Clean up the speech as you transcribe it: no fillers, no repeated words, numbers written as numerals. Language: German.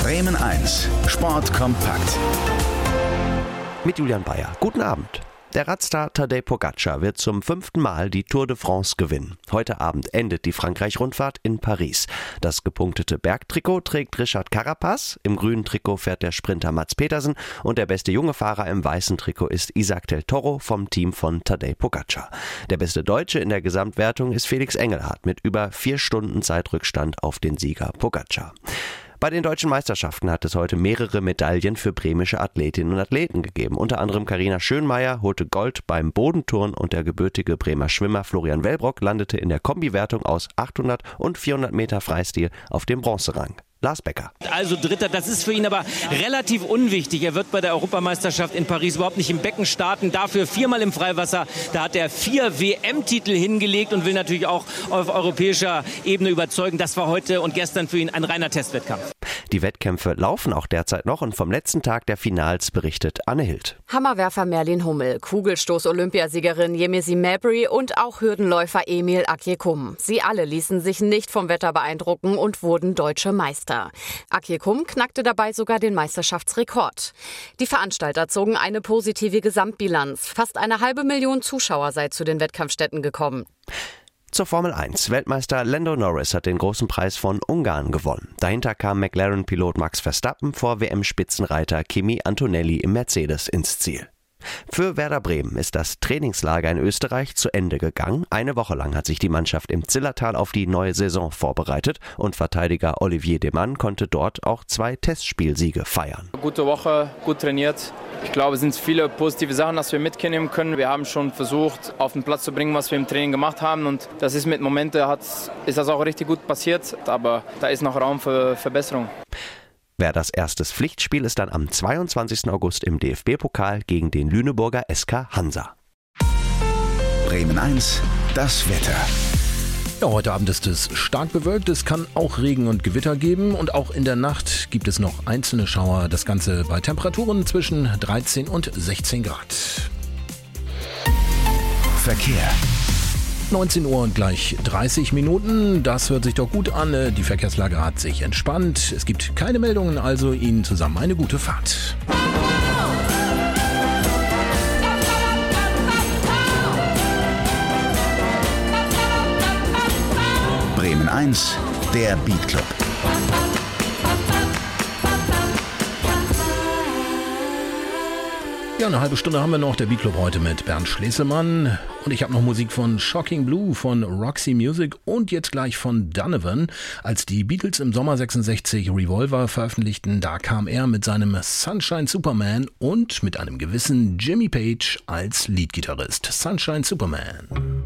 Bremen 1, Sport kompakt. Mit Julian Bayer. Guten Abend. Der Radstar Tadej Pogačar wird zum 5. Mal die Tour de France gewinnen. Heute Abend endet die Frankreich-Rundfahrt in Paris. Das gepunktete Bergtrikot trägt Richard Carapaz, im grünen Trikot fährt der Sprinter Mads Pedersen und der beste junge Fahrer im weißen Trikot ist Isaac del Toro vom Team von Tadej Pogačar. Der beste Deutsche in der Gesamtwertung ist Felix Engelhardt mit über 4 Stunden Zeitrückstand auf den Sieger Pogačar. Bei den deutschen Meisterschaften hat es heute mehrere Medaillen für bremische Athletinnen und Athleten gegeben. Unter anderem Carina Schönmeier holte Gold beim Bodenturnen und der gebürtige Bremer Schwimmer Florian Wellbrock landete in der Kombiwertung aus 800 und 400 Meter Freistil auf dem Bronzerang. Lars Becker. Also Dritter, das ist für ihn aber relativ unwichtig. Er wird bei der Europameisterschaft in Paris überhaupt nicht im Becken starten. Dafür 4-mal im Freiwasser. Da hat er 4 WM-Titel hingelegt und will natürlich auch auf europäischer Ebene überzeugen. Das war heute und gestern für ihn ein reiner Testwettkampf. Die Wettkämpfe laufen auch derzeit noch und vom letzten Tag der Finals berichtet Anne Hild. Hammerwerfer Merlin Hummel, Kugelstoß-Olympiasiegerin Yemisi Mabry und auch Hürdenläufer Emil Akjekum. Sie alle ließen sich nicht vom Wetter beeindrucken und wurden deutsche Meister. Akjekum knackte dabei sogar den Meisterschaftsrekord. Die Veranstalter zogen eine positive Gesamtbilanz. Fast 500.000 Zuschauer sei zu den Wettkampfstätten gekommen. Zur Formel 1. Weltmeister Lando Norris hat den großen Preis von Ungarn gewonnen. Dahinter kam McLaren-Pilot Max Verstappen vor WM-Spitzenreiter Kimi Antonelli im Mercedes ins Ziel. Für Werder Bremen ist das Trainingslager in Österreich zu Ende gegangen. Eine Woche lang hat sich die Mannschaft im Zillertal auf die neue Saison vorbereitet und Verteidiger Olivier Demann konnte dort auch 2 Testspielsiege feiern. Gute Woche, gut trainiert. Ich glaube, es sind viele positive Sachen, dass wir mitnehmen können. Wir haben schon versucht, auf den Platz zu bringen, was wir im Training gemacht haben. Und das ist mit Momenten, ist das auch richtig gut passiert. Aber da ist noch Raum für Verbesserung. Werders erstes Pflichtspiel ist dann am 22. August im DFB-Pokal gegen den Lüneburger SK Hansa. Bremen 1, das Wetter. Ja, heute Abend ist es stark bewölkt, es kann auch Regen und Gewitter geben und auch in der Nacht gibt es noch einzelne Schauer. Das Ganze bei Temperaturen zwischen 13 und 16 Grad. Verkehr. 19 Uhr und gleich 30 Minuten. Das hört sich doch gut an. Die Verkehrslage hat sich entspannt. Es gibt keine Meldungen, also Ihnen zusammen eine gute Fahrt. Bremen 1, der Beat Club. Ja, eine halbe Stunde haben wir noch. Der Beat Club heute mit Bernd Schleselmann. Und ich habe noch Musik von Shocking Blue, von Roxy Music und jetzt gleich von Donovan. Als die Beatles im Sommer 66 Revolver veröffentlichten, da kam er mit seinem Sunshine Superman und mit einem gewissen Jimmy Page als Leadgitarrist. Sunshine Superman.